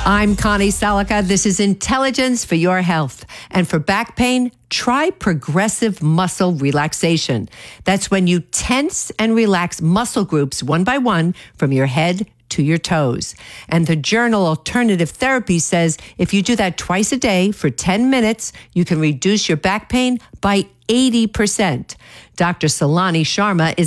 I'm Connie Salika. This is Intelligence for Your Health. And for back pain, try progressive muscle relaxation. That's when you tense and relax muscle groups one by one from your head to your toes. And the journal Alternative Therapy says if you do that twice a day for 10 minutes, you can reduce your back pain by 80%. Dr. Salani Sharma is